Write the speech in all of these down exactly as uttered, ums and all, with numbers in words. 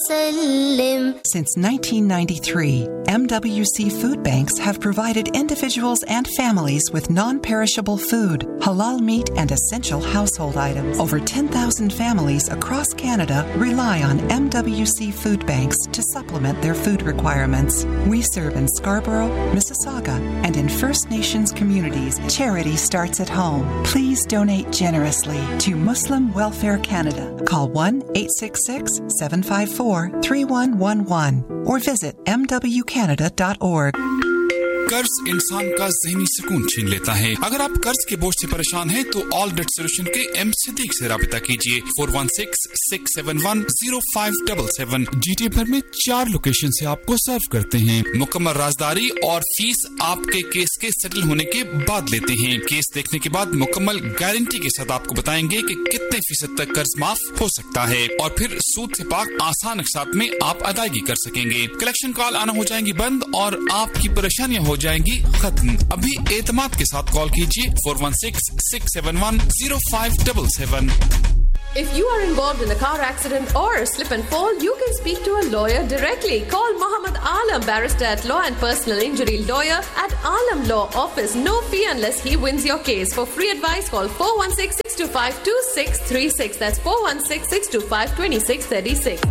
وسلم. Since nineteen ninety-three, M W C food banks have provided individuals and families with non-perishable food, halal meat, and essential household items. Over ten thousand families across Canada rely on M W C food banks to supplement their food requirements. We serve in Scarborough, Mississauga, and in First Nations communities. Charity starts at home. Please donate generously to Muslim Welfare Canada. Call one eight six six, seven five four, three one one one or visit m w canada dot org. कर्ज इंसान का ज़हनी सुकून छीन लेता है। अगर आप कर्ज के बोझ से परेशान हैं तो ऑल डेट सॉल्यूशन के एम सिद्दीक से राब्ता कीजिए four one six, six seven one, zero five seven seven. GT भर में चार लोकेशन से आपको सर्व करते हैं। मुकम्मल राजदारी और फीस आपके केस के सेटल होने के बाद लेते हैं। केस देखने के बाद मुकम्मल गारंटी के साथ आपको बताएंगे कि कितने फीसद तक कर्ज माफ हो सकता है और फिर सूद से पाक आसान अक़सात में आप अदायगी कर सकेंगे। कलेक्शन कॉल आना हो जाएंगी बंद और आपकी परेशानियां हो जाएंगी खत्म। अभी एतमाद के साथ कॉल कीजिए four one six, six seven one, zero five seven seven. If you are involved in a car accident or a slip and fall, you can speak to a lawyer directly. Call Muhammad Alam, barrister at Law and Personal Injury Lawyer at Alam Law Office. No fee unless he wins your case. For free advice, call four one six, six two five, two six three six. That's four one six, six two five, two six three six.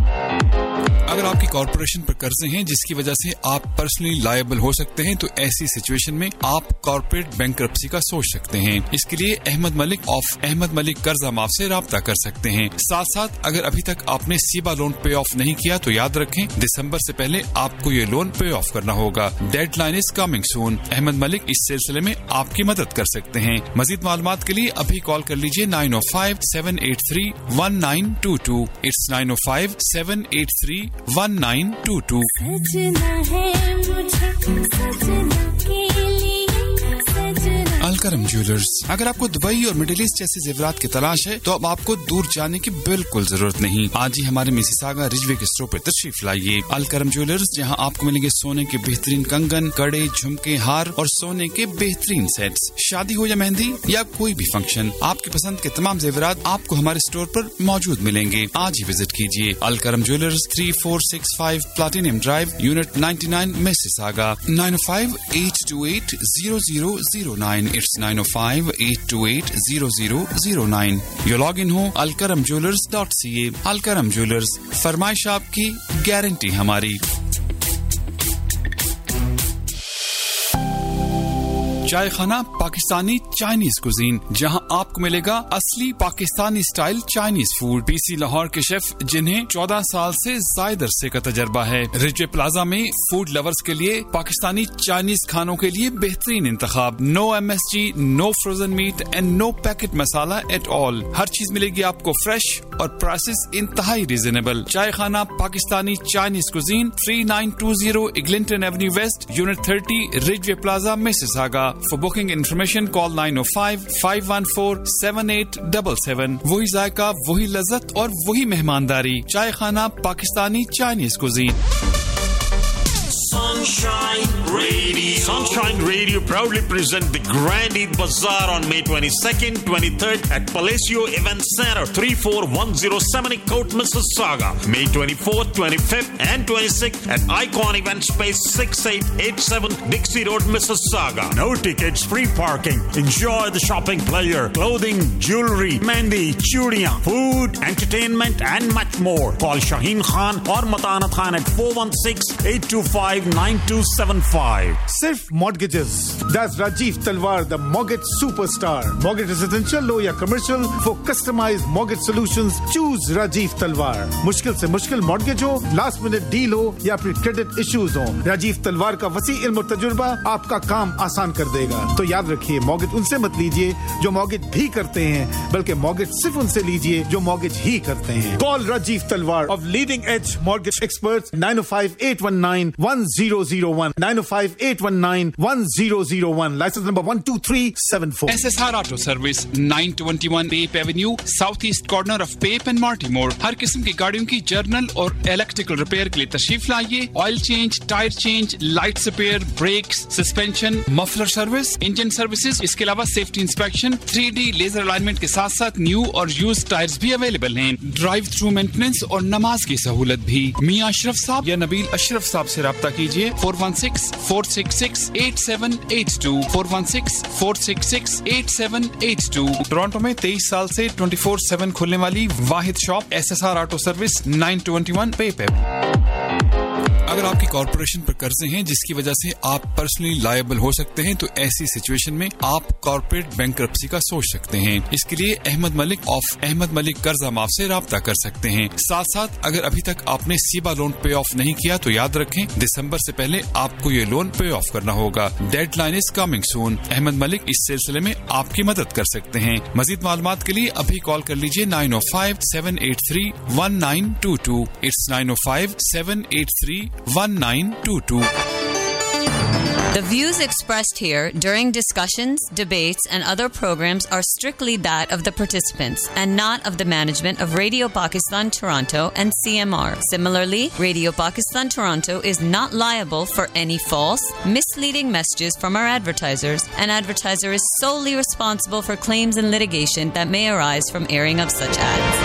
अगर आपकी corporation पर कर्जे हैं जिसकी वजह से आप personally liable हो सकते हैं तो ऐसी सिचुएशन में आप कॉर्पोरेट बैंकरप्सी का सोच सकते हैं। इसके लिए अहमद मलिक ऑफ अहमद मलिक कर्जा माफ से राब्ता कर सकते हैं। साथ साथ अगर अभी तक आपने सीबा लोन पे ऑफ नहीं किया तो याद रखें दिसंबर से पहले आपको ये लोन पे ऑफ करना होगा। Deadline is coming soon. Ahmad Malik इस सिलसिले में आपकी मदद कर सकते हैं। मजीद मालूमात के लिए अभी कॉल कर लीजिए nine O five, seven eight three, one nine to to. It's nine O five, seven eight three, one nine to to. सजना है मुझे सजना के लिए सजना। अलकरम ज्वेलर्स। अगर आपको दुबई और मिडिल ईस्ट जैसे जेवरात की तलाश है तो अब आपको दूर जाने की बिल्कुल जरूरत नहीं। आज ही हमारे मिसिसागा रिजवे के स्टोर पर तशरीफ लाइए। अलकरम ज्वेलर्स, जहां आपको मिलेंगे सोने के बेहतरीन कंगन, कड़े, झुमके, हार और सोने के बेहतरीन सेट्स। शादी हो या मेहंदी या कोई भी फंक्शन, आपकी पसंद के तमाम जेवरात आपको हमारे स्टोर पर मौजूद मिलेंगे। आज ही विजिट कीजिए। Alkaram jewellers, three four six five platinum drive, unit ninety nine, Mississauga. Nine O five, eight to eight, zero zero zero nine. It's nine oh five, eight two eight, zero zero zero nine. Your login हो alkaram jewelers dot c a. Alkaram Jewelers, फरमाइश आपकी, guarantee हमारी। चाय खाना Pakistani Chinese cuisine, जहां आपको मिलेगा असली Pakistani style Chinese food. PC Lahore के शेफ जिन्हें चौदह साल से ज्यादा अरसे का तजर्बा है। रिजवे प्लाजा में फूड लवर्स के लिए पाकिस्तानी चाइनीज खानों के लिए बेहतरीन इंतखाब। No M S G, no frozen meat and no packet masala at all. हर चीज मिलेगी आपको फ्रेश और प्राइसेस इंतहाई रीजनेबल। चाय खाना Pakistani Chinese cuisine, three nine to zero इग्लिंटन Avenue waste, unit thirty, Ridgeway plaza, Mississauga. For booking information, call nine oh five, five one four, seven eight seven seven. वही जायका, वही लज्जत और वही मेहमानदारी। चाय खाना Pakistani Chinese cuisine. Sunshine Radio. Sunshine Radio proudly present the Grand Eid Bazaar on May twenty-second, twenty-third at Palacio Event Center, three four one zero seven Court, Mississauga. May twenty-fourth, twenty-fifth and twenty-sixth at Icon Event Space, six eight eight seven Dixie Road, Mississauga. No tickets, free parking. Enjoy the shopping pleasure, clothing, jewelry, mehndi, chudiyan, food, entertainment and much more. Call Shaheen Khan or Matanat Khan at four one six, eight two five, nine two seven five. Sirf Mortgages. That's Rajiv Talwar, the mortgage superstar. Mortgage residential, low या commercial, for customized mortgage solutions, choose Rajiv Talwar. मुश्किल से मुश्किल mortgage हो, last minute deal हो या फिर credit issues हो, Rajiv Talwar का वसी इल्म और तजुर्बा आपका काम आसान कर देगा। तो याद रखिए, mortgage उनसे मत लीजिए जो mortgage भी करते हैं, बल्कि mortgage सिर्फ उनसे लीजिए जो mortgage ही करते हैं। Call Rajiv Talwar of Leading Edge Mortgage Experts, nine oh five, eight one nine, one zero zero one, nine oh five, eight one seven nine one zero zero one. License number one two three seven four. S S R Auto Service, nine twenty-one Pape Avenue, southeast corner of Pape and Martimore. हर किस्म की गाड़ियों की journal और electrical repair के लिए तशरीफ लाइए. Oil change, tyre change, lights repair, breaks, suspension, muffler service, engine services, इसके अलावा safety inspection, three D laser alignment के साथ साथ न्यू और यूज्ड टायर्स भी अवेलेबल हैं. ड्राइव थ्रू मेंटेनेंस और नमाज की सहूलत भी. मियां अशरफ साहब या नबील अशरफ साहब से राब्ता कीजिए. Four one six four six six eight seven eight to, four one six four six six eight seven eight to. Toronto में तेईस साल से ट्वेंटी फोर सेवन खुलने वाली वाहिद shop S S R auto service, nine twenty one पेप. अगर आपकी corporation पर कर्जे हैं जिसकी वजह से आप पर्सनली लायबल हो सकते हैं, तो ऐसी सिचुएशन में आप कॉर्पोरेट बैंकरप्सी का सोच सकते हैं. इसके लिए अहमद मलिक ऑफ अहमद मलिक कर्जा माफ से राब्ता कर सकते हैं. साथ साथ अगर अभी तक आपने सीबा लोन पे ऑफ नहीं किया तो याद रखें दिसंबर से पहले आपको ये लोन पे ऑफ करना होगा. Deadline is coming soon. Ahmad Malik इस सिलसिले में आपकी मदद कर सकते हैं. मजीद मालूमात के लिए अभी कॉल कर लीजिए nine O five seven eight three one nine to to. It's nine O five seven eight three one nine two two. The views expressed here during discussions, debates, and other programs are strictly that of the participants and not of the management of Radio Pakistan Toronto and C M R. Similarly, Radio Pakistan Toronto is not liable for any false, misleading messages from our advertisers. An advertiser is solely responsible for claims and litigation that may arise from airing of such ads.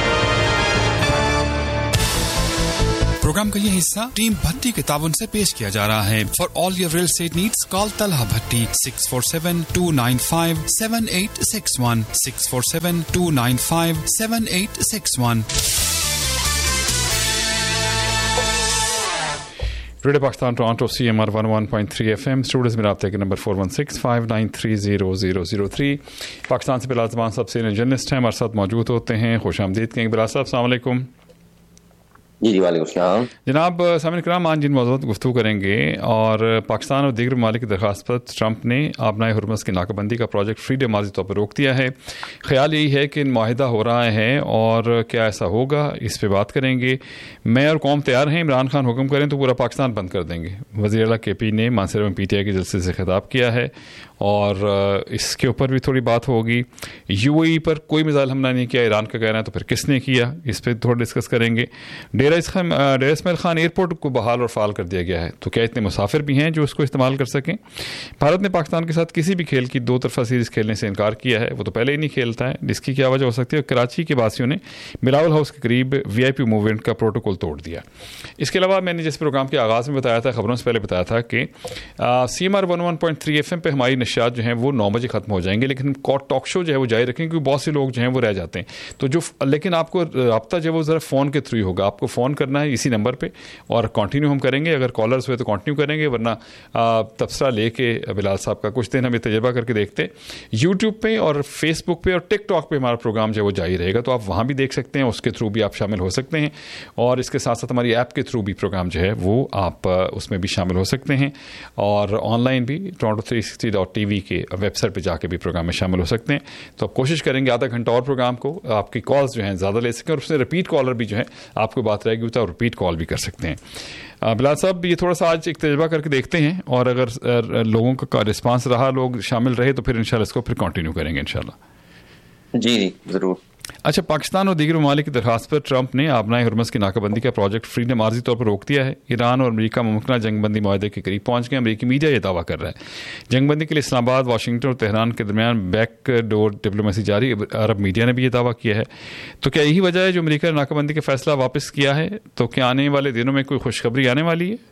Programme का ये हिस्सा team भट्टी के ताउन से पेश किया जा रहा है. For all your real estate needs call Talha Bhatti six four seven to nine five seven eight six one, six four seven to nine five seven eight six one. Radio Pakistan Toronto C M R one one point three F M. Studios में राब्ते के number four one six five nine three zero zero zero three. Pakistan से बिलाल ज़मान साहब senior journalist हैं, हमारे साथ मौजूद होते हैं. खुश आमदीद कहेंगे बिलाल साहब. अस्सलाम वालेकुम. जी जी वालेकुम सलाम जनाब. सामने कराम आज जिन मौज़ूद गुफ्तगू करेंगे और पाकिस्तान और दीगर ममालिक की दरख्वास्त पर ट्रंप ने आबनाए हुर्मस की नाकाबंदी का प्रोजेक्ट फ्रीडम माजी तौर पर रोक दिया है. ख्याल यही है कि माहिदा हो रहा है और क्या ऐसा होगा, इस पर बात करेंगे. मैं और कौम तैयार हैं, इमरान खान हुक्म करें तो पूरा पाकिस्तान बंद कर देंगे. वज़ीर आला के पी ने मानसर में पी टी आई के जलसे से खिताब किया है और इसके ऊपर भी थोड़ी बात होगी. यू ए ई पर कोई मिसाइल हमला नहीं किया, ईरान का कहना है, तो फिर किसने किया, इस पर थोड़ा डिस्कस करेंगे. डेरा डेरा इस्माइल खान एयरपोर्ट को बहाल और फाल कर दिया गया है, तो क्या इतने मुसाफिर भी हैं जो उसको इस्तेमाल कर सकें. भारत ने पाकिस्तान के साथ किसी भी खेल की दो तरफा सीरीज खेलने से इनकार किया है, वो तो पहले ही नहीं खेलता है. जिसकी क्या वजह हो सकती है. कराची के वासियों ने बिलावल हाउस के करीब वी आई पी मूवमेंट का प्रोटोकॉल तोड़ दिया. इसके अलावा मैंने जिस प्रोग्राम के आगाज़ में बताया था, खबरों से पहले बताया था कि C M R one one point three F M पर हमारी नशियात जो हैं वो नौ बजे खत्म हो जाएंगे, लेकिन टॉक शो जो है वो जारी रखेंगे क्योंकि बहुत से लोग जो हैं वो रह जाते हैं. तो जो लेकिन आपको रब्ता जो है वो ज़रा फ़ोन के थ्रू होगा. आपको फ़ोन करना है इसी नंबर पे और कंटिन्यू हम करेंगे. अगर कॉलर्स हुए तो कंटिन्यू करेंगे, वरना तबसरा लेके बिलाल साहब का कुछ दिन हमें तजर्बा करके देखते. यूट्यूब पे और फेसबुक पे और टिकटॉक पे हमारा प्रोग्राम जो है वो जारी रहेगा, तो आप वहाँ भी देख सकते हैं, उसके थ्रू भी आप शामिल हो सकते हैं. और इसके साथ साथ हमारी ऐप के थ्रू भी प्रोग्राम जो है वो आप उसमें भी शामिल हो सकते हैं. और ऑनलाइन भी Toronto three sixty dot T V के वेबसाइट पर जाके भी प्रोग्राम में शामिल हो सकते हैं. तो आप कोशिश करेंगे आधा घंटा और प्रोग्राम को आपकी कॉल्स जो हैं ज़्यादा ले सकें और उससे रिपीट कॉलर भी जो है आपको बात रहेगी तो रिपीट कॉल भी कर सकते हैं. बिलाल साहब, ये थोड़ा सा आज एक तजर्बा करके देखते हैं और अगर लोगों का रिस्पांस रहा, लोग शामिल रहे, तो फिर इंशाल्लाह इसको फिर कंटिन्यू करेंगे इंशाल्लाह. जी जी ज़रूर. अच्छा, पाकिस्तान और दीगर ममालिक की दरख्वास्त पर ट्रंप ने आबनाए हुर्मस की नाकाबंदी का प्रोजेक्ट फ्रीडम आर्जी तौर पर रोक दिया है. ईरान और अमेरिका मुमकिन जंगबंदी माहदे के करीब पहुंच गए. अमेरिकी मीडिया यह दावा कर रहा है. जंगबंदी के लिए इस्लामाबाद, वाशिंगटन और तेहरान के दरमियान बैक डोर डिप्लोमेसी जारी. अरब मीडिया ने भी ये दावा किया है. तो क्या यही वजह है जो अमेरिका ने नाकाबंदी का फैसला वापस किया है? तो क्या आने वाले दिनों में कोई खुशखबरी आने वाली है?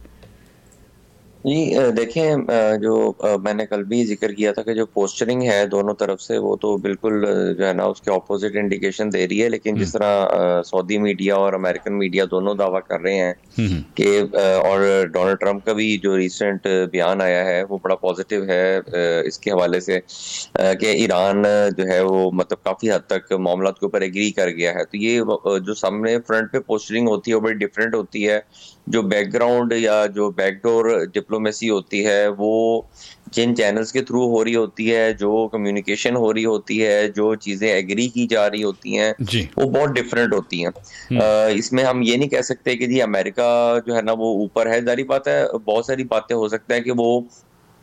जी देखें, जो मैंने कल भी जिक्र किया था कि जो पोस्चरिंग है दोनों तरफ से वो तो बिल्कुल जो है ना उसके ऑपोजिट इंडिकेशन दे रही है. लेकिन जिस तरह सऊदी मीडिया और अमेरिकन मीडिया दोनों दावा कर रहे हैं कि और डोनाल्ड ट्रंप का भी जो रिसेंट बयान आया है वो बड़ा पॉजिटिव है इसके हवाले से कि ईरान जो है वो मतलब काफ़ी हद तक मामला के ऊपर एग्री कर गया है. तो ये जो सामने फ्रंट पे पोस्चरिंग होती है वो बड़ी डिफरेंट होती है. जो बैकग्राउंड या जो बैकडोर डिप्लोमेसी होती है वो जिन चैनल्स के थ्रू हो रही होती है, जो कम्युनिकेशन हो रही होती है, जो चीजें एग्री की जा रही होती हैं, वो बहुत डिफरेंट होती हैं. इसमें हम ये नहीं कह सकते कि जी अमेरिका जो है ना वो ऊपर है. जारी बात है बहुत सारी बातें हो सकता है कि वो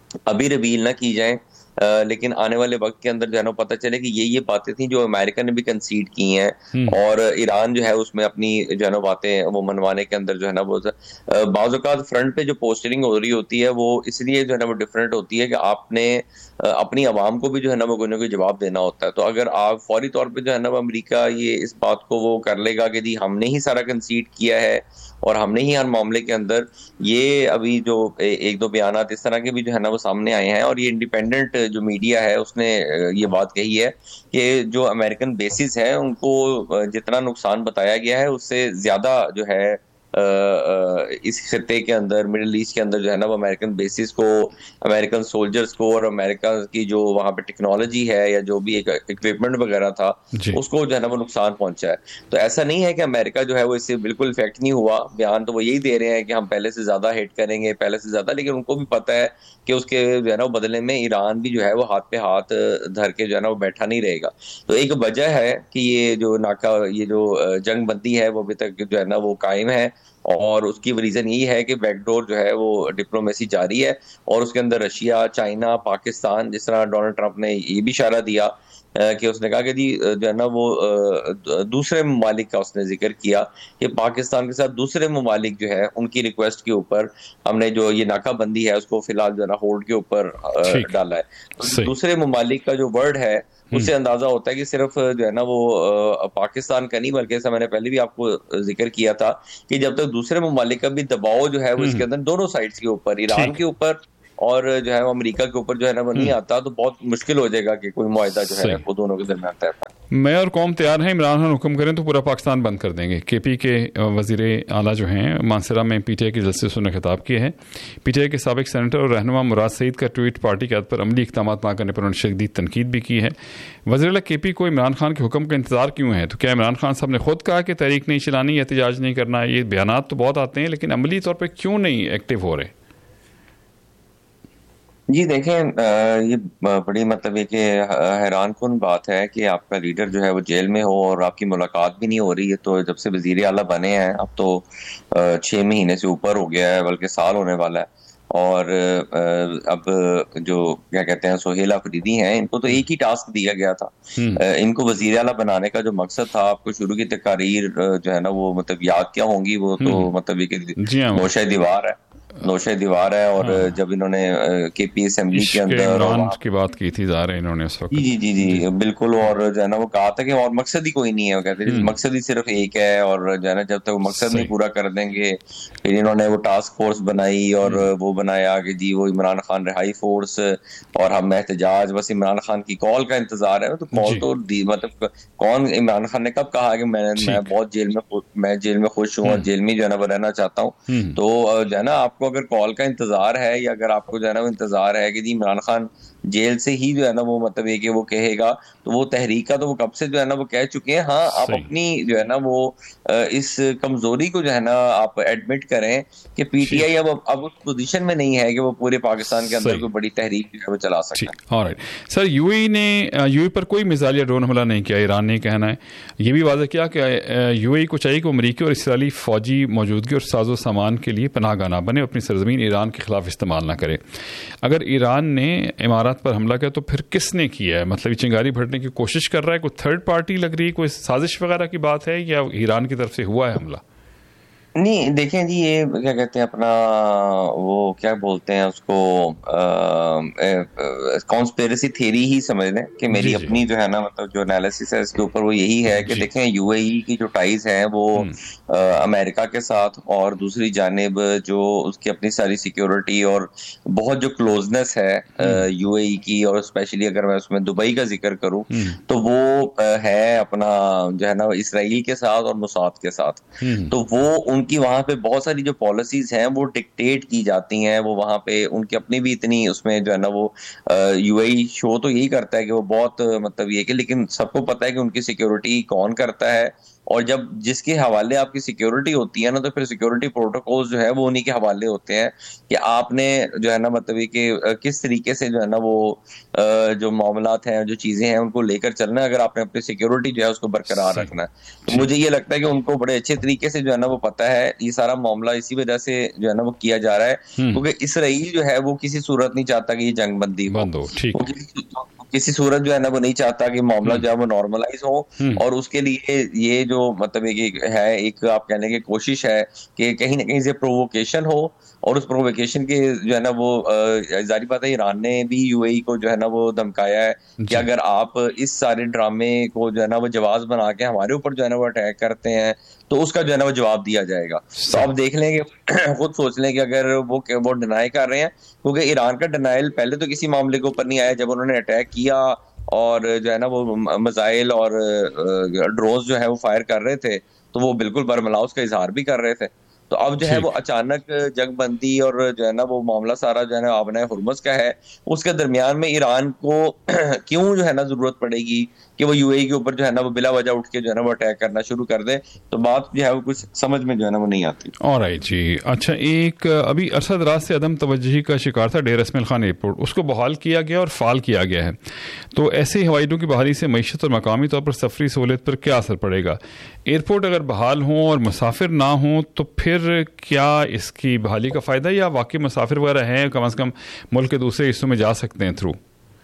अभी रिवील ना की जाए, Uh, लेकिन आने वाले वक्त के अंदर जो है ना पता चले कि ये ये बातें थी जो अमेरिका ने भी कंसीड की हैं और ईरान जो है उसमें अपनी जो है ना बातें वो मनवाने के अंदर जो है ना वो बाज़ औक़ात फ्रंट पे जो पोस्टरिंग हो रही होती है वो इसलिए जो है ना वो डिफरेंट होती है कि आपने अपनी आवाम को भी जो है ना वो कोई ना कोई जवाब देना होता है। तो अगर आप फौरी तौर पे जो है ना अमेरिका ये इस बात को वो कर लेगा कि जी हमने ही सारा कंसीड किया है और हमने ही हर मामले के अंदर, ये अभी जो एक दो बयानात इस तरह के भी जो है ना वो सामने आए हैं और ये इंडिपेंडेंट जो मीडिया है उसने ये बात कही है कि जो अमेरिकन बेसिस है उनको जितना नुकसान बताया गया है उससे ज्यादा जो है आ, आ, इस खिते के अंदर मिडिल ईस्ट के अंदर जो है ना वो अमेरिकन बेसिस को, अमेरिकन सोल्जर्स को और अमेरिका की जो वहाँ पे टेक्नोलॉजी है या जो भी एक इक्विपमेंट वगैरह था उसको जो है ना वो नुकसान पहुंचा है। तो ऐसा नहीं है कि अमेरिका जो है वो इससे बिल्कुल इफेक्ट नहीं हुआ। बयान तो वो यही दे रहे हैं कि हम पहले से ज्यादा हिट करेंगे, पहले से ज्यादा, लेकिन उनको भी पता है कि उसके जो है ना वो बदले में ईरान भी जो है वो हाथ पे हाथ धर के जो है ना वो बैठा नहीं रहेगा। तो एक वजह है कि ये जो नाका ये जो जंग बंदी है वो अभी तक जो है ना वो कायम है और उसकी रीजन यही है कि बैकडोर जो है वो डिप्लोमेसी जारी है और उसके अंदर रशिया, चाइना, पाकिस्तान, जिस तरह डोनाल्ड ट्रंप ने ये भी इशारा दिया कि उसने कहा कि जी जो है ना वो दूसरे ममालिक का उसने जिक्र किया कि पाकिस्तान के साथ दूसरे ममालिक जो है उनकी रिक्वेस्ट के ऊपर हमने जो ये नाकाबंदी है उसको फिलहाल जो है ना होल्ड के ऊपर डाला है। तो दूसरे ममालिक का जो वर्ड है उससे अंदाजा होता है कि सिर्फ जो है ना वो पाकिस्तान का नहीं बल्कि ऐसा मैंने पहले भी आपको जिक्र किया था कि जब तक दूसरे ममालिक का भी दबाव जो है वो इसके अंदर दोनों साइड्स के ऊपर, ईरान के ऊपर और जो है वो अमेरिका के ऊपर जो है ना वो नहीं आता तो बहुत मुश्किल हो जाएगा कि कोई मुआहिदा जो है वो दोनों के दरमियान तय पाए। मैं और कौम तैयार हैं, इमरान खान हुक्म करें तो पूरा पाकिस्तान बंद कर देंगे। केपी के वजीर आला जो हैं मानसरा में पीटीआई के जलसे से उन्होंने खिताब किए हैं। पीटीआई के साबिक सेनेटर और रहनुमा मुराद सईद का ट्वीट पार्टी के हद पर अमली इक़दाम ना करने पर उन्होंने शदीद तनकीद भी की है। वज़ीर आला केपी को इमरान खान के हुक्म का इंतजार क्यों है? तो क्या इमरान खान साहब ने खुद कहा कि तहरीक नहीं चलानी, एहतजाज नहीं करना? ये बयानात तो बहुत आते हैं लेकिन अमली तौर पर क्यों नहीं एक्टिव हो रहे? जी देखें, ये बड़ी मतलब ये कि हैरान कुन बात है कि आपका लीडर जो है वो जेल में हो और आपकी मुलाकात भी नहीं हो रही है। तो जब से वजीर आला बने हैं अब तो छः महीने से ऊपर हो गया है, बल्कि साल होने वाला है। और अब जो क्या कहते हैं सोहेल अफरीदी हैं, इनको तो एक ही टास्क दिया गया था। इनको वजीर आला बनाने का जो मकसद था, आपको शुरू की तकारीर जो है ना वो मतलब याद क्या होंगी, वो तो मतलब ये नौशा दीवार है नौशा दीवार है। और हाँ। जब इन्होंने केपी असेंबली के अंदर की बात की थी ज़ाहिर है इन्होंने उस वक्त, जी जी जी बिल्कुल, और जो है ना वो कहा था कि और मकसद ही कोई नहीं है, वो कहते हैं मकसद ही सिर्फ एक है और जो है ना जब तक वो मकसद नहीं पूरा कर देंगे। फिर इन्होंने वो टास्क फोर्स बनाई और वो बनाया कि जी वो इमरान खान रिहाई फोर्स और हम एहतजाज, बस इमरान खान की कॉल का इंतजार है। तो कॉल तो मतलब कौन, इमरान खान ने कब कहा कि मैं मैं बहुत जेल में मैं जेल में खुश हूँ और जेल में जो है ना वो रहना चाहता हूँ? तो जो है ना आपको अगर कॉल का इंतजार है या अगर आपको जो है ना वो इंतजार है कि जी इमरान खान जेल से ही जो है ना वो मतलब ये कि वो कहेगा, तो वो तहरीक का तो वो कब से जो है ना वो कह चुके हैं। हाँ, आप अपनी जो है ना वो इस कमजोरी को जो है ना आप एडमिट करें कि पीटीआई अब अब उस पोजीशन में नहीं है कि वो पूरे पाकिस्तान के अंदर कोई बड़ी तहरीक जो है वो चला सकता है। ऑलराइट सर, यूएई ने यूएई पर कोई मिसाइल या ड्रोन हमला नहीं किया, ईरान ने कहना है। ये भी वाज़ह किया कि यूएई को चाहिए कि अमरीकी और इसराइली फौजी मौजूदगी और साजो सामान के लिए पनाहगाह ना बने, अपनी सरजमीन ईरान के खिलाफ इस्तेमाल ना करे। अगर ईरान ने इमारात पर हमला किया तो फिर किसने किया है? मतलब ये चिंगारी भरने की कोशिश कर रहा है, कोई थर्ड पार्टी लग रही है, कोई साजिश वगैरह की बात है या ईरान की तरफ से हुआ है हमला? नहीं देखें जी, ये क्या कहते हैं अपना वो क्या बोलते हैं उसको कॉन्स्पिरेसी थ्योरी ही समझ लें कि मेरी अपनी जो है ना मतलब जो एनालिसिस है इसके ऊपर वो यही है कि देखें यूएई की जो टाइज हैं वो आ, अमेरिका के साथ और दूसरी जानिब जो उसकी अपनी सारी सिक्योरिटी और बहुत जो क्लोजनेस है यूएई की, और स्पेशली अगर मैं उसमें दुबई का जिक्र करूं तो वो है अपना जो है ना इसराइल के साथ और मुसाद के साथ। तो वो उनकी वहां पे बहुत सारी जो पॉलिसीज हैं वो डिक्टेट की जाती हैं, वो वहां पे उनकी अपनी भी इतनी उसमें जो है ना वो यूएई शो तो यही करता है कि वो बहुत मतलब ये कि, लेकिन सबको पता है कि उनकी सिक्योरिटी कौन करता है और जब जिसके हवाले आपकी सिक्योरिटी होती है ना, तो फिर सिक्योरिटी प्रोटोकॉल्स जो है वो उन्हीं के हवाले होते हैं कि आपने जो है ना मतलब कि किस तरीके से जो है ना वो जो मामलात हैं, जो चीजें हैं, उनको लेकर चलना है, अगर आपने अपनी सिक्योरिटी जो है उसको बरकरार रखना है। तो मुझे ये लगता है कि उनको बड़े अच्छे तरीके से जो है ना वो पता है। ये सारा मामला इसी वजह से जो है ना वो किया जा रहा है क्योंकि इसराइल जो है वो किसी सूरत नहीं चाहता कि ये जंग बंदी हो, किसी सूरत जो है ना वो नहीं चाहता कि मामला जो है वो नॉर्मलाइज हो, और उसके लिए ये जो मतलब एक है, एक आप कहने की कोशिश है कि कहीं ना कहीं से प्रोवोकेशन हो, और उस प्रोवोकेशन के जो है ना वो जारी बात है ईरान ने भी यूएई को जो है ना वो धमकाया है कि अगर आप इस सारे ड्रामे को जो है ना वो जवाब बना के हमारे ऊपर जो है ना वो अटैक करते हैं तो उसका जो है ना वो जवाब दिया जाएगा। तो आप देख लेंगे, खुद सोच लें कि अगर वो वो डिनाई कर रहे हैं, क्योंकि ईरान का डिनाइल पहले तो किसी मामले के ऊपर नहीं आया, जब उन्होंने अटैक किया और जो है ना वो मिसाइल और ड्रोन्स जो है वो फायर कर रहे थे, तो वो बिल्कुल बरमलाव का इजहार भी कर रहे थे। तो अब जो है वो अचानक जंगबंदी और जो है ना वो मामला सारा जो है ना आबना हुर्मुज़ का है, उसके दरमियान में ईरान को क्यों जो है ना जरूरत पड़ेगी कि वो यूएई के ऊपर जो है ना वो बिला वजह उठ के जो है ना वो अटैक करना शुरू कर दे। तो बात जो है वो कुछ समझ में जो है ना वो नहीं आती। ऑलराइट जी। अच्छा, एक अभी अरसा दराज से अदम तवज्जुही का शिकार था डेर इस्माइल खान एयरपोर्ट, उसको बहाल किया गया और फाल किया गया है। तो ऐसे हवाई अड्डों की बहाली से मईशत और मकामी तौर पर सफरी सहूलियत पर क्या असर पड़ेगा? एयरपोर्ट अगर बहाल हों और मुसाफिर ना हों तो फिर क्या इसकी बहाली का फ़ायदा, या वाकई मुसाफिर वगैरह हैं कम अज़ कम मुल्क के दूसरे हिस्सों में जा सकते हैं थ्रू?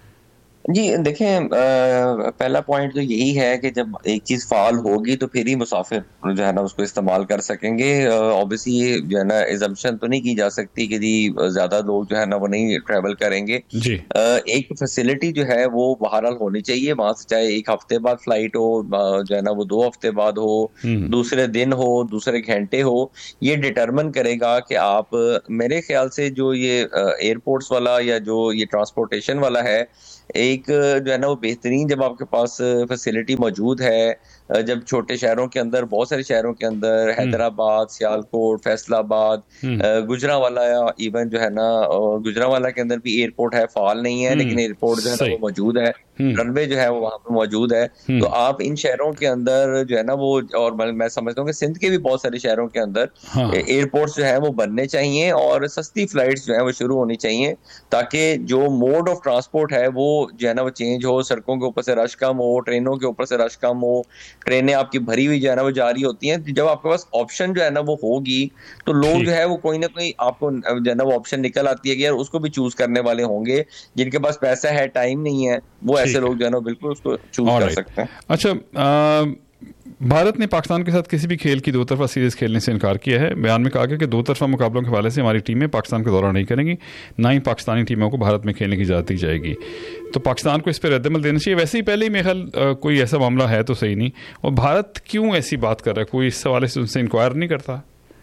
जी देखें, पहला पॉइंट तो यही है कि जब एक चीज फाल होगी तो फिर ही मुसाफिर जो है ना उसको इस्तेमाल कर सकेंगे। ऑब्वियसली ये जो है ना एजम्पशन तो नहीं की जा सकती कि जी ज्यादा लोग जो है ना वो नहीं ट्रैवल करेंगे जी। एक फैसिलिटी जो है वो बहरहाल होनी चाहिए वहां से, चाहे एक हफ्ते बाद फ्लाइट हो, जो है ना वो दो हफ्ते बाद हो, दूसरे दिन हो, दूसरे घंटे हो, ये डिटरमिन करेगा कि आप, मेरे ख्याल से जो ये एयरपोर्ट्स वाला या जो ये ट्रांसपोर्टेशन वाला है, एक जो है ना वो बेहतरीन, जब आपके पास फैसिलिटी मौजूद है, जब छोटे शहरों के अंदर, बहुत सारे शहरों के अंदर, हैदराबाद, सियालकोट, फैसलाबाद, गुजरांवाला, या इवन जो है ना गुजरांवाला के अंदर भी एयरपोर्ट है, फाल नहीं है लेकिन एयरपोर्ट जो है ना वो मौजूद है, रनवे जो है वो वहां पर मौजूद है। तो आप इन शहरों के अंदर जो है ना वो, और मैं समझता हूँ कि सिंध के भी बहुत सारे शहरों के अंदर हाँ। एयरपोर्ट्स जो है वो बनने चाहिए और सस्ती फ्लाइट्स जो है वो शुरू होनी चाहिए, ताकि जो मोड ऑफ ट्रांसपोर्ट है वो जो है ना वो चेंज हो, सड़कों के ऊपर से रश कम हो, ट्रेनों के ऊपर से रश कम हो, ट्रेनें आपकी भरी हुई जो है ना वो जा रही होती हैं। जब आपके पास ऑप्शन जो है ना वो होगी तो लोग जो है वो कोई ना कोई आपको जो है ना वो ऑप्शन निकल आती है कि यार उसको भी चूज करने वाले होंगे, जिनके पास पैसा है, टाइम नहीं है, वो ऐसे लोग जो है ना बिल्कुल उसको चूज कर सकते हैं। अच्छा, आ, भारत ने पाकिस्तान के साथ किसी भी खेल की दो तरफा सीरीज खेलने से इनकार किया है। बयान में कहा गया कि दो तरफा मुकाबलों के हवाले से हमारी टीमें पाकिस्तान का दौरा नहीं करेंगी, ना ही पाकिस्तानी टीमों को भारत में खेलने की इजाज़त दी जाएगी। तो पाकिस्तान को इस पर रद्दमल देना चाहिए। वैसे ही पहले ही मेरे ख्याल कोई ऐसा मामला है तो सही नहीं, और भारत क्यों ऐसी बात कर रहा है, कोई इस हवाले से उनसे इंक्वायर नहीं करता?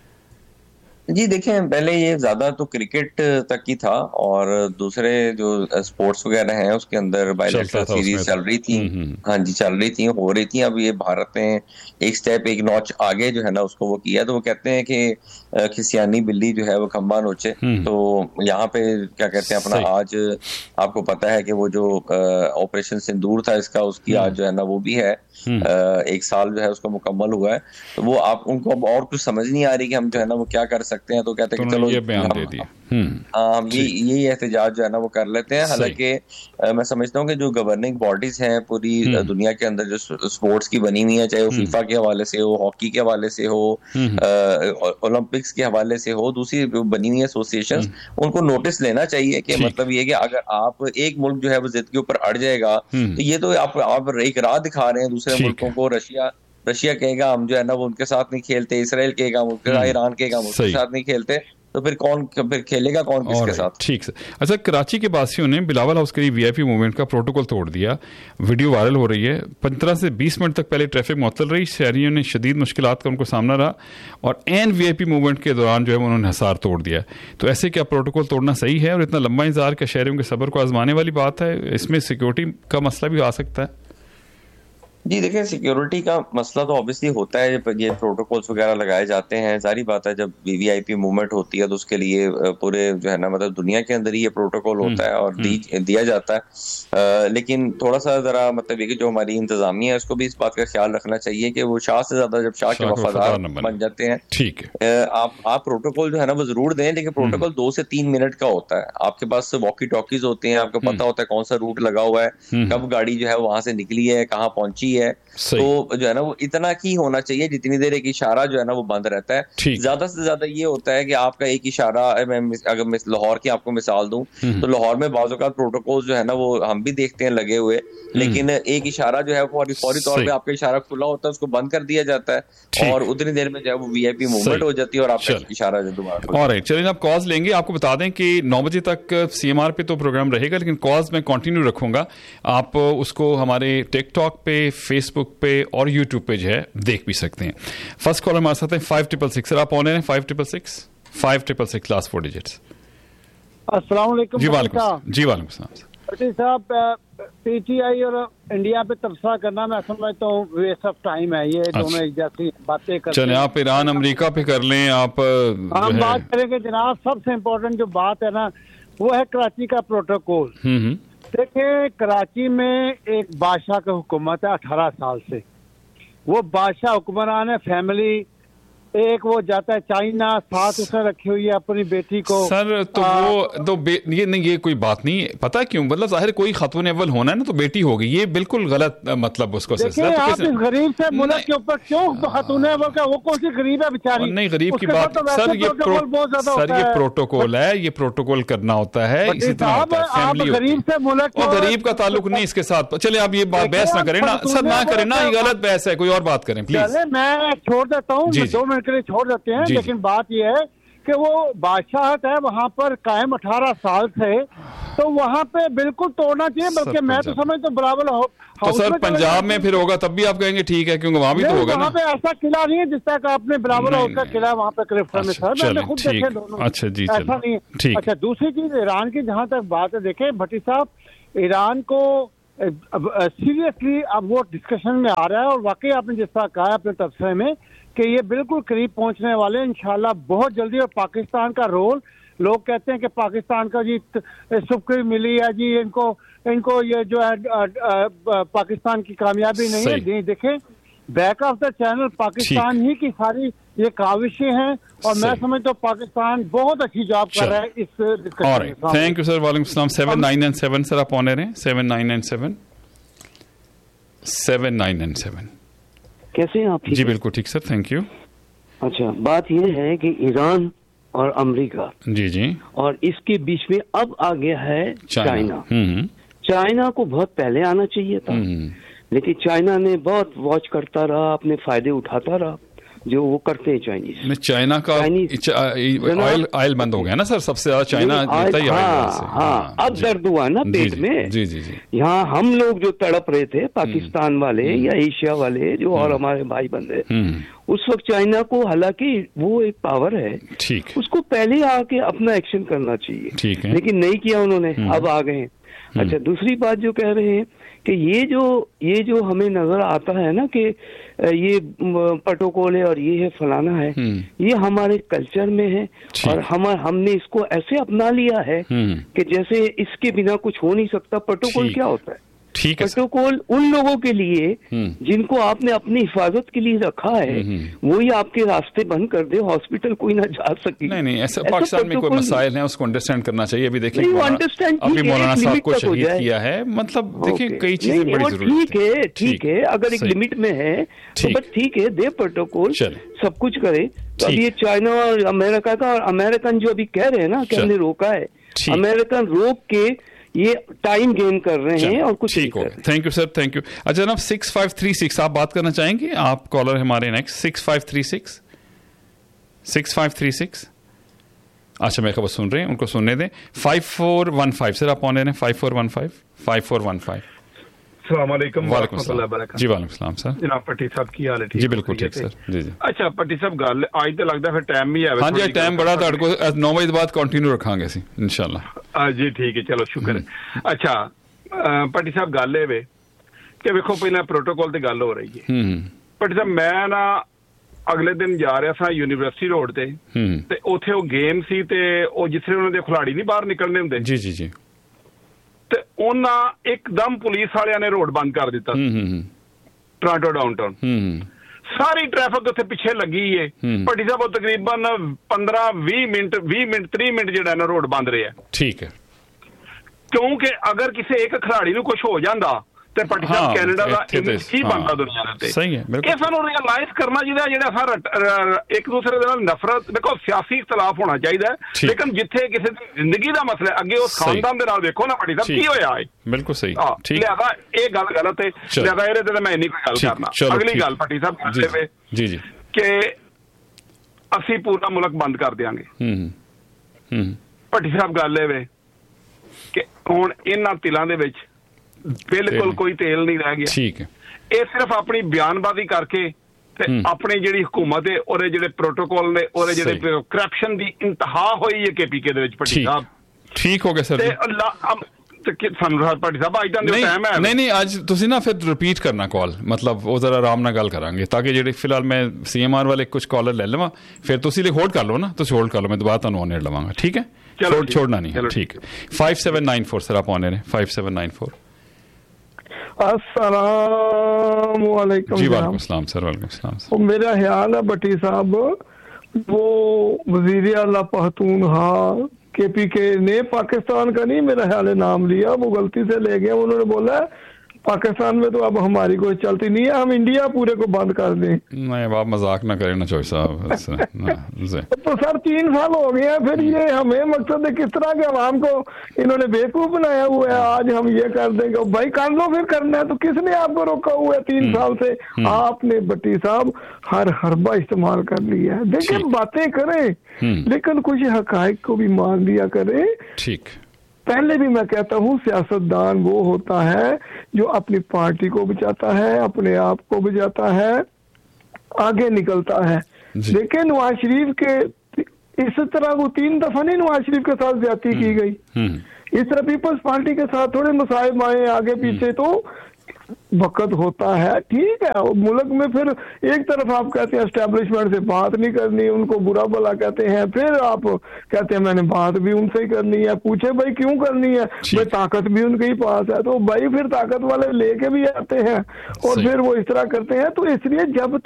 जी देखें, पहले ये ज्यादा तो क्रिकेट तक ही था, और दूसरे जो स्पोर्ट्स वगैरह हैं उसके अंदर बायलैटरल सीरीज चल रही थी, हाँ जी चल रही थी, हो रही थी। अब ये भारत ने एक स्टेप, एक नॉच आगे जो है ना उसको वो किया। तो वो कहते हैं कि खिसियानी बिल्ली जो है वो खंबा नोचे। तो यहाँ पे क्या कहते हैं अपना, आज आपको पता है कि वो जो ऑपरेशन सिंदूर था इसका, उसकी आज जो है ना वो भी है, एक साल जो है उसका मुकम्मल हुआ है। तो वो आप उनको अब और कुछ समझ नहीं आ रही कि हम जो है ना वो क्या कर सकते हैं, तो कहते हैं कि चलो ये बयान दे दिया, हम ये ये एहतजाज जो है ना वो कर लेते हैं। हालांकि मैं समझता हूँ कि जो गवर्निंग बॉडीज हैं पूरी दुनिया के अंदर, जो स्पोर्ट्स की बनी हुई है, चाहे वो फीफा के हवाले से हो, हॉकी के हवाले से हो, ओलंपिक्स के हवाले से हो, दूसरी बनी हुई एसोसिएशंस, उनको नोटिस लेना चाहिए कि मतलब ये कि अगर आप एक मुल्क जो है वो जिद के ऊपर अड़ जाएगा, तो ये तो आप आप एक राह दिखा रहे हैं दूसरे मुल्कों को। रशिया रशिया कहेगा हम जो है ना वो उनके साथ नहीं खेलते, इसराइल कहेगा हम उनके साथ, ईरान कहेगा हम उनके साथ नहीं खेलते, तो फिर कौन फिर खेलेगा कौन किसके साथ? ठीक है। अच्छा, कराची के बासियों ने बिलावल हाउस करीब वीआईपी मूवमेंट का प्रोटोकॉल तोड़ दिया, वीडियो वायरल हो रही है। पंद्रह से बीस मिनट तक पहले ट्रैफिक मुअत्तल रही, शहरियों ने शदीद मुश्किलात का उनको सामना रहा, और एन वीआईपी मूवमेंट के दौरान जो है उन्होंने हसार तोड़ दिया। तो ऐसे क्या प्रोटोकॉल तोड़ना सही है? और इतना लंबा इंतजार क्या शहरियों के सब्र को आजमाने वाली बात है? इसमें सिक्योरिटी का मसला भी आ सकता है। जी देखिए, सिक्योरिटी का मसला तो ऑब्वियसली होता है, ये प्रोटोकॉल्स वगैरह लगाए जाते हैं, सारी बात है। जब वीवीआईपी मूवमेंट होती है तो उसके लिए पूरे जो है ना मतलब दुनिया के अंदर ही ये प्रोटोकॉल होता है और दी, दिया जाता है। आ, लेकिन थोड़ा सा जरा मतलब ये कि जो हमारी इंतजामिया है उसको भी इस बात का ख्याल रखना चाहिए कि वो शाह से ज्यादा जब शाह के वफादार बन जाते हैं, ठीक है, आप आप प्रोटोकॉल जो है ना वो जरूर दें, लेकिन प्रोटोकॉल दो से तीन मिनट का होता है। आपके पास वॉकी टॉकीज होते हैं, आपको पता होता है कौन सा रूट लगा हुआ है, कब गाड़ी जो है वहां से निकली है, कहाँ पहुंची है, तो जो है ना वो इतना ही होना चाहिए जितनी देर एक इशारा जो है ना वो बंद रहता है। ज्यादा से ज्यादा ये होता है कि आपका एक इशारा, मैं अगर मैं लाहौर की आपको मिसाल दूं तो लाहौर में बाज़ औक़ात प्रोटोकॉल जो है ना वो हम भी देखते हैं लगे हुए, लेकिन एक इशारा जो है फौरी फौरी तौर पे आपका इशारा खुला होता है, उसको बंद कर दिया जाता है और उतनी देर में जो है वो वीआईपी मूवमेंट हो जाती है और आपका इशारा जो दोबारा। ऑलराइट, चलिए आप कॉल्स लेंगे। आपको बता दें कि नौ बजे तक सीएमआर पे तो प्रोग्राम रहेगा, लेकिन कॉल्स मैं कंटिन्यू रखूंगा। आप उसको हमारे टिकटॉक पे, फेसबुक पे और यूट्यूब पे जो है देख भी सकते हैं। फर्स्ट कॉलर हमारे साथ है फाइव ट्रिपल सिक्स। सर आप ऑन है five triple six five triple six last four digits. अस्सलाम वालेकुम। जी वालेकुम जी वालेकुम सलाम साहब। पीटीआई और इंडिया पे तबसरा करना मैं समझता हूँ वेस्ट ऑफ टाइम है। ये दोनों एक जैसी बातें करते हैं। चलें आप ईरान अमेरिका पे कर लें। आप हम बात करेंगे जनाब, सबसे इम्पोर्टेंट जो बात है ना वो है कराची का प्रोटोकॉल। देखिए, कराची में एक बादशाह की हुकूमत है अठारह साल से। वो बादशाह हुक्मरान है, फैमिली एक वो जाता है चाइना, साथ उसने रखी हुई है अपनी बेटी को। सर तो आ, वो तो ये नहीं, ये कोई बात नहीं, पता क्यों, मतलब जाहिर कोई खातून अव्वल होना है ना तो बेटी होगी, ये बिल्कुल गलत मतलब उसको देखिए आप इस गरीब से मुल्क के ऊपर क्यों खातून अव्वल का, वो कौन सी गरीब है बेचारी। नहीं गरीब की बात तो सर, ये सर ये प्रोटोकॉल है, ये प्रोटोकॉल करना होता है, इसी तरह फैमिली गरीब से मुल्क और गरीब का ताल्लुक नहीं इसके साथ। चले आप ये बहस ना करें ना सर, ना करें ना, ये गलत बहस है, कोई और बात करें प्लीज। मैं छोड़ देता हूँ, दो मिनट के लिए छोड़ देते हैं, लेकिन बात यह है कि वो बादशाहत है वहाँ पर कायम अठारह साल से, तो वहाँ पे बिल्कुल तोड़ना चाहिए। बल्कि मैं तो समझता हूँ बराबर हो तो सर पंजाब में फिर होगा तब भी आप कहेंगे ठीक है, क्योंकि वहाँ भी तो होगा ना। वहाँ पे ऐसा किला नहीं है जिस तरह का आपने बराबर हाउस का किला वहाँ पे क्लिफ्टन में सर, मैंने खुद देखे दोनों। अच्छा जी, ऐसा नहीं है। अच्छा दूसरी चीज ईरान की जहाँ तक बात है, देखे भट्टी साहब, ईरान को सीरियसली अब वो डिस्कशन में आ रहा है और वाकई आपने जिस तरह कहा अपने तबसरे में कि ये बिल्कुल करीब पहुंचने वाले हैं इंशाल्लाह बहुत जल्दी। और पाकिस्तान का रोल, लोग कहते हैं कि पाकिस्तान का जी सुखी मिली है जी इनको, इनको ये जो है आ, आ, आ, पाकिस्तान की कामयाबी नहीं है। नहीं देखें, back of the channel Pakistan ही की सारी ये काविशें हैं और मैं समझता हूँ पाकिस्तान बहुत अच्छी जॉब कर रहा है इस डिस्कशन में। Thank you sir. वालेकुम सलाम। Seven nine nine seven sir आप ऑन रहे हैं, seven nine nine seven seven nine nine seven. कैसे हैं आप? जी बिल्कुल ठीक सर, थैंक यू। अच्छा, बात यह है कि ईरान और अमेरिका जी जी और इसके बीच में अब आ गया है चाइना। चाइना, चाइना को बहुत पहले आना चाहिए था, लेकिन चाइना ने बहुत वॉच करता रहा, अपने फायदे उठाता रहा, जो वो करते हैं चाइनीज। चाइना का ऑयल ऑयल बंद हो गया ना सर, सबसे ज्यादा चाइना देता ही ऑयल से। हाँ, अब दर्द हुआ ना पेट में। जी जी जी। यहाँ हम लोग जो तड़प रहे थे, पाकिस्तान वाले या एशिया वाले जो और हमारे भाई बंदे, उस वक्त चाइना को, हालांकि वो एक पावर है, ठीक, उसको पहले आके अपना एक्शन करना चाहिए, ठीक है, लेकिन नहीं किया उन्होंने, अब आ गए। अच्छा, दूसरी बात जो कह रहे हैं कि ये जो ये जो हमें नजर आता है ना कि ये प्रोटोकॉल है और ये है फलाना है, ये हमारे कल्चर में है और हम हमने इसको ऐसे अपना लिया है कि जैसे इसके बिना कुछ हो नहीं सकता। प्रोटोकॉल क्या होता है? ठीक है, प्रोटोकॉल उन लोगों के लिए जिनको आपने अपनी हिफाजत के लिए रखा है, वही आपके रास्ते बंद कर दे, हॉस्पिटल कोई ना जा सके। नहीं नहीं, ऐसा पाकिस्तान में कोई मसाइल है, उसको अंडरस्टैंड करना चाहिए। अभी देखिए अभी मौलाना साहब को शहीद किया है, मतलब देखिए कई चीजें बड़ी जरूरी ठीक है, ठीक है, अगर एक लिमिट में है तो बस ठीक है, दे प्रोटोकॉल, सब कुछ करे। तो अभी ये चाइना और अमेरिका का, और अमेरिकन जो अभी कह रहे हैं ना कि हमने रोका है, अमेरिकन रोक के ये टाइम गेन कर रहे हैं और कुछ ठीक हो। Thank you sir, thank you. अच्छा जनाब, सिक्स फाइव थ्री सिक्स आप बात करना चाहेंगे? आप कॉलर हमारे next six five three six six five three six. अच्छा मेरे खबर सुन रहे हैं, उनको सुनने दें। Five four one five sir आप ऑन रहे हैं, five four one five five four one five. वालेकुम वालेकुम जी। वालेकुम सलाम सर। जनाब पट्टी साहब की हाल है? जी बिल्कुल ठीक सर। जी जी। अच्छा पट्टी साहब गल आज तो लगता फिर टाइम भी है। हाँ जी टाइम बड़ा था, नौ बजे बाद कंटिन्यू रखांगे सी इंशाल्लाह। जी ठीक है, चलो शुक्र है। अच्छा पट्टी साहब गल है ਕਿ ਵੇਖੋ ਪਹਿਲਾਂ ਪ੍ਰੋਟੋਕਾਲ ਦੀ ਗੱਲ ਹੋ ਰਹੀ ਹੈ ਬਟ ਜਦ ਮੈਂ ਨਾ ਅਗਲੇ ਦਿਨ ਜਾ ਰਿਹਾ ਸਾਂ ਯੂਨੀਵਰਸਿਟੀ ਰੋਡ ਤੇ ਤੇ ਉੱਥੇ ਉਹ ਗੇਮ ਸੀ ਤੇ ਉਹ ਜਿੱਥੇ ਉਹਨਾਂ ਦੇ ਖਿਲਾੜੀ ਨਹੀਂ ਬਾਹਰ ਨਿਕਲਣੇ ਹੁੰਦੇ ਜੀ ਜੀ ਜੀ ਤੇ ਉਹਨਾਂ ਇੱਕਦਮ ਪੁਲਿਸ ਵਾਲਿਆਂ ਨੇ ਰੋਡ ਬੰਦ ਕਰ ਦਿੱਤਾ ਟੋਰਾਂਟੋ ਡਾਊਨਟਾਊਨ ਸਾਰੀ ਟ੍ਰੈਫਿਕ ਉੱਥੇ ਪਿੱਛੇ ਲੱਗੀ ਏ ਭੱਟੀ ਸਾਹਿਬ ਉਹ ਤਕਰੀਬਨ ਪੰਦਰਾਂ ਵੀਹ ਮਿੰਟ ਵੀਹ ਮਿੰਟ ਤੀਹ ਮਿੰਟ ਜਿਹੜਾ ਨਾ ਰੋਡ ਬੰਦ ਰਿਹਾ ਠੀਕ ਹੈ ਕਿਉਂਕਿ ਅਗਰ ਕਿਸੇ ਇੱਕ ਖਿਲਾੜੀ ਨੂੰ ਕੁਝ ਹੋ ਜਾਂਦਾ ਤੇ ਭੱਟੀ ਸਾਹਿਬ ਕੈਨੇਡਾ ਦਾ ਇਮੇਜ ਕੀ ਬਣਦਾ ਦੁਨੀਆ ਦੇ ਉੱਤੇ ਇਹ ਸਾਨੂੰ ਰਿਅਲਾਈਜ਼ ਕਰਨਾ ਚਾਹੀਦਾ ਜਿਹੜਾ ਸਾਰਾ ਇੱਕ ਦੂਸਰੇ ਦੇ ਨਾਲ ਨਫ਼ਰਤ ਦੇਖੋ ਸਿਆਸੀ ਇਖਤਲਾਫ ਹੋਣਾ ਚਾਹੀਦਾ ਲੇਕਿਨ ਜਿੱਥੇ ਕਿਸੇ ਦੀ ਜ਼ਿੰਦਗੀ ਦਾ ਮਸਲਾ ਅੱਗੇ ਉਸ ਖਾਨਦਾਨ ਦੇ ਨਾਲ ਵੇਖੋ ਨਾ ਭੱਟੀ ਸਾਹਿਬ ਕੀ ਹੋਇਆ ਹੈ ਬਿਲਕੁਲ ਸਹੀ ਠੀਕ ਲਿਆਦਾ ਇਹ ਗੱਲ ਗਲਤ ਹੈ ਲਿਆਦਾ ਇਹਦੇ ਤੇ ਮੈਂ ਇੰਨੀ ਕੋਈ ਗੱਲ ਕਰਨਾ ਅਗਲੀ ਗੱਲ ਭੱਟੀ ਸਾਹਿਬ ਕਰਦੇ ਵੇ ਜੀ ਜੀ ਕਿ ਅਸੀਂ ਪੂਰਾ ਮੁਲਕ ਬੰਦ ਕਰ ਦਿਆਂਗੇ ਹੂੰ ਹੂੰ ਭੱਟੀ ਸਾਹਿਬ ਗੱਲ ਇਹ ਵੇ ਕਿ ਹੁਣ ਇਹਨਾਂ ਤਿਲਾਂ ਦੇ ਵਿੱਚ ਬਿਲਕੁਲ ਕੋਈ ਤੇਲ ਨਹੀਂ ਰਹਿ ਗਿਆ ਠੀਕ ਹੈ ਇਹ ਸਿਰਫ ਆਪਣੀ ਬਿਆਨਬਾਜ਼ੀ ਕਰਕੇ ਤੇ ਆਪਣੀ ਜਿਹੜੀ ਹਕੂਮਤ ਹੈ ਉਹਦੇ ਜਿਹੜੇ ਪ੍ਰੋਟੋਕਾਲ ਨੇ ਉਹਦੇ ਜਿਹੜੇ ਕਰਪਸ਼ਨ ਦੀ ਇੰਤਹਾ ਹੋਈ ਹੈ ਕੇਪੀਕੇ ਦੇ ਵਿੱਚ ਭੱਟੀ ਸਾਹਿਬ ਠੀਕ ਹੋ ਗਿਆ ਸਰ ਸਾਨੂੰ ਭੱਟੀ ਸਾਹਿਬ ਅੱਜ ਦਾ ਟਾਈਮ ਹੈ ਨਹੀਂ ਨਹੀਂ ਅੱਜ ਤੁਸੀਂ ਨਾ ਫਿਰ ਰਿਪੀਟ ਕਰਨਾ ਕਾਲ ਮਤਲਬ ਉਹ ਜ਼ਰਾ ਆਰਾਮ ਨਾਲ ਗੱਲ ਕਰਾਂਗੇ ਤਾਂ ਕਿ ਜਿਹੜੇ ਫਿਲਹਾਲ ਮੈਂ ਸੀਐਮਆਰ ਵਾਲੇ ਕੁਝ ਕਾਲਰ ਲੈ ਲਵਾਂ ਫਿਰ ਤੁਸੀਂ ਹੋਲਡ ਕਰ ਲਓ ਨਾ ਤੁਸੀਂ ਹੋਲਡ ਕਰ ਲਓ ਮੈਂ ਦੁਬਾਰਾ ਤੁਹਾਨੂੰ ਔਨ 에ਅਰ ਲਵਾਂਗਾ ਠੀਕ ਹੈ ਛੋੜ ਛੋੜਨਾ ਨਹੀਂ ਹੈ ਠੀਕ ਹੈ five seven nine four sir ਆਪ ਔਨ 에ਅਰ ਹੈ five seven nine four अस्सलाम वालेकुम जी वालेकुम सलाम सर वालेकुम सलाम मेरा ख्याल है भट्टी साहब वो वजीर आला पख्तूनख्वा के पी के ने पाकिस्तान का नहीं मेरा ख्याल है नाम लिया वो गलती से ले गया उन्होंने बोला पाकिस्तान में तो अब हमारी कोई चलती नहीं है हम इंडिया पूरे को बंद कर दें नहीं अब आप मजाक ना करें ना चौधरी साहब तो सर तीन साल हो गए हैं फिर ये हमें मकसद है किस तरह के अवाम को इन्होंने बेवकूफ बनाया हुआ है आज हम ये कर देंगे भाई कर लो फिर करना है तो किसने आपको रोका हुआ है तीन साल से आपने भट्टी साहब हर हरबा इस्तेमाल कर लिया है देखिए बातें करें लेकिन कुछ हकाइक को भी मान लिया करें ठीक पहले भी मैं कहता हूँ सियासतदान वो होता है जो अपनी पार्टी को बचाता है अपने आप को बचाता है आगे निकलता है लेकिन नवाज शरीफ के इस तरह वो तीन दफा नहीं नवाज शरीफ के साथ ज्यादती की गई इस तरह पीपल्स पार्टी के साथ थोड़े मसाइब आए आगे पीछे तो वक्त होता है ठीक है मुल्क में फिर एक तरफ आप कहते हैं एस्टेब्लिशमेंट से बात नहीं करनी उनको बुरा भला कहते हैं फिर आप कहते हैं मैंने बात भी उनसे ही करनी है पूछे भाई क्यों करनी है भाई ताकत भी उनके ही पास है तो भाई फिर ताकत वाले लेके भी आते हैं और फिर वो इस तरह करते हैं तो इसलिए जब